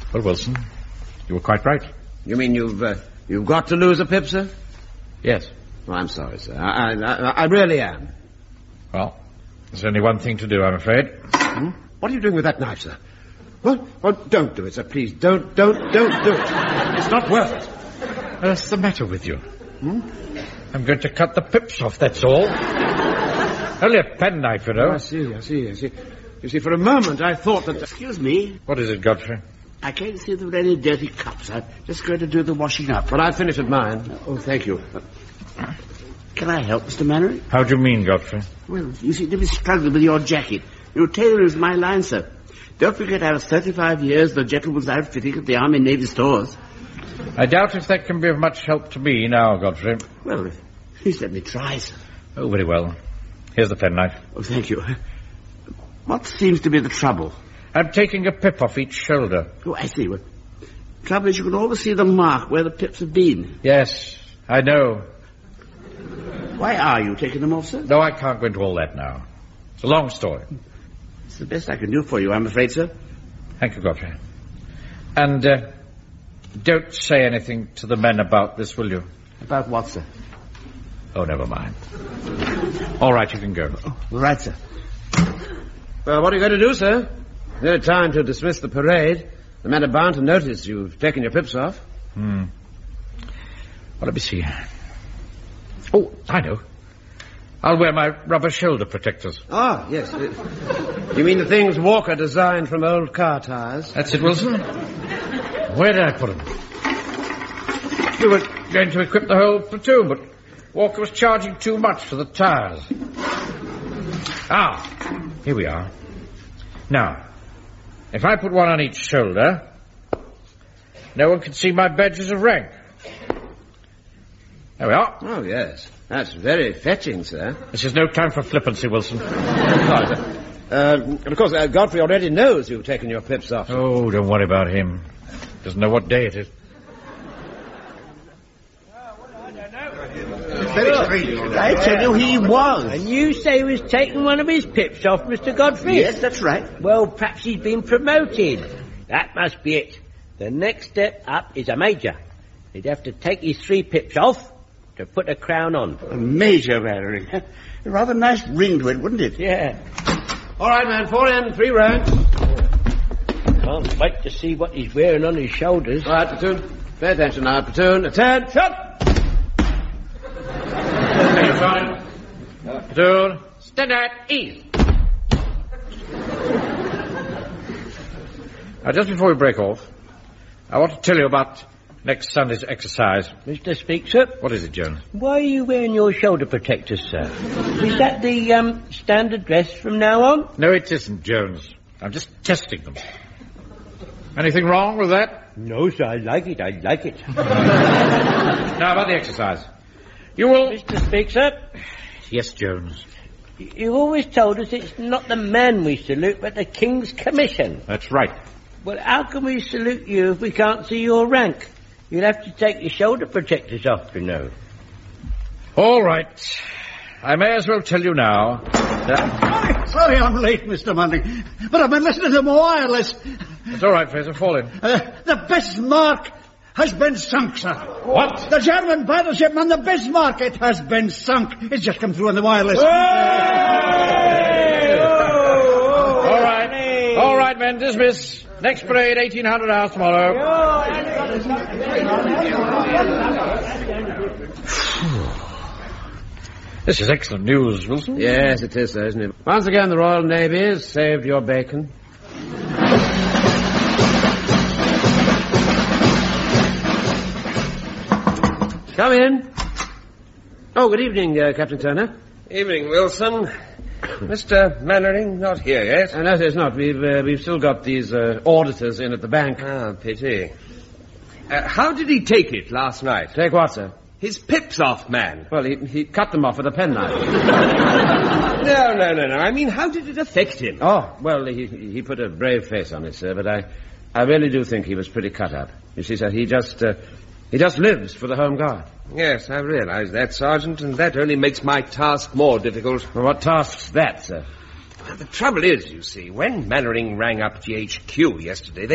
Well, Wilson, you were quite right. You mean you've got to lose a pip, sir? Yes. Oh, I'm sorry, sir. I really am. Well, there's only one thing to do, I'm afraid. What are you doing with that knife, sir? What? Oh, don't do it, sir, please. Don't do it. It's not worth it. What's the matter with you? I'm going to cut the pips off, that's all. Only a penknife, you know. I see. You see, for a moment I thought that... Excuse me. What is it, Godfrey? I can't see there are any dirty cups. I'm just going to do the washing up. But I'll finish at mine. Oh, thank you. Can I help, Mr. Mannering? How do you mean, Godfrey? Well, you seem to be struggling with your jacket. Your tailor is my line, sir. Don't forget I was 35 years the gentleman's outfitting at the Army Navy stores. I doubt if that can be of much help to me now, Godfrey. Well, please let me try, sir. Oh, very well. Here's the penknife. Oh, thank you. What seems to be the trouble? I'm taking a pip off each shoulder. Oh, I see. Well, the trouble is you can always see the mark where the pips have been. Yes, I know. Why are you taking them off, sir? No, I can't go into all that now. It's a long story. It's the best I can do for you, I'm afraid, sir. Thank you, Godfrey. And don't say anything to the men about this, will you? About what, sir? Oh, never mind. All right, you can go. Oh, right, sir. Well, what are you going to do, sir? No time to dismiss the parade. The men are bound to notice you've taken your pips off. Well, let me see. Oh, I know. I'll wear my rubber shoulder protectors. Ah, yes. You mean the things Walker designed from old car tires? That's it, Wilson. Where did I put them? We were going to equip the whole platoon, but Walker was charging too much for the tires. Ah, here we are. Now, if I put one on each shoulder, no one can see my badges of rank. There we are. Oh, yes. That's very fetching, sir. This is no time for flippancy, Wilson. And of course, Godfrey already knows you've taken your pips off. Oh, don't worry about him. Doesn't know what day it is. I tell you he was. And you say he was taking one of his pips off, Mr. Godfrey? Yes, that's right. Well, perhaps he's been promoted. That must be it. The next step up is a major. He'd have to take his 3 pips off to put a crown on. A major Mannering. A rather nice ring to it, wouldn't it? Yeah. All right, man. 4 in, 3 ranks. Can't wait to see what he's wearing on his shoulders. All right, platoon. Pay attention now, platoon. Attend. Shut! Platoon, stand at ease. Now, just before we break off, I want to tell you about next Sunday's exercise. Mr. Speaker? What is it, Jones? Why are you wearing your shoulder protectors, sir? Is that the standard dress from now on? No, it isn't, Jones. I'm just testing them. Anything wrong with that? No, sir, I like it. Now, about the exercise. You will... Mr. Speaker? Yes, Jones. You've always told us it's not the man we salute, but the King's Commission. That's right. Well, how can we salute you if we can't see your rank? You'll have to take your shoulder protectors off, you know. All right. I may as well tell you now that... Sorry I'm late, Mr. Mannering, but I've been listening to my wireless. It's all right, Fraser. Fall in. The Bismarck has been sunk, sir. What? The German battleship on the Bismarck, it has been sunk. It's just come through on the wireless. All right. All right, men, dismiss. Next parade, 1800 hours tomorrow. This is excellent news, Wilson. Yes, it is, sir, isn't it? Once again, the Royal Navy has saved your bacon. Come in. Oh, good evening, Captain Turner. Evening, Wilson. Mr. Mannering not here yet? No, there's not. We've still got these auditors in at the bank. Ah, pity. How did he take it last night? Take what, sir? His pips off, man. Well, he cut them off with a penknife. No. I mean, how did it affect him? Oh, well, he put a brave face on it, sir, but I really do think he was pretty cut up. You see, sir, he just lives for the Home Guard. Yes, I realize that, Sergeant, and that only makes my task more difficult. Well, what task's that, sir? The trouble is, you see, when Mannering rang up GHQ yesterday,